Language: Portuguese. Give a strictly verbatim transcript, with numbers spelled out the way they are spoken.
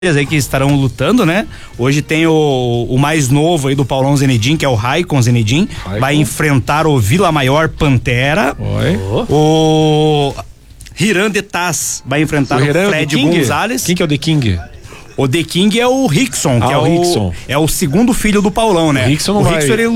aí que estarão lutando, né? Hoje tem o, o mais novo aí do Paulão Zenedin, que é o Raikon Zenedin, vai enfrentar o Vila Maior Pantera. Oi. O Hiran de Taz vai enfrentar o, o Fred Gonzalez. Quem que é o The King? O The King é o Rickson, que ah, é o, Rickson. é o segundo filho do Paulão, né? O Rickson não o vai... Rickson, ele